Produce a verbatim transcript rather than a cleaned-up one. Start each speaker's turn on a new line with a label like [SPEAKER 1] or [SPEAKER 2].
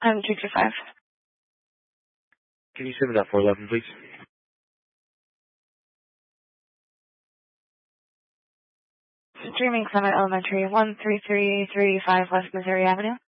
[SPEAKER 1] I'm two two five.
[SPEAKER 2] Can you send me that four eleven, please?
[SPEAKER 1] Dreaming Summit Elementary, one three three three five West Missouri Avenue.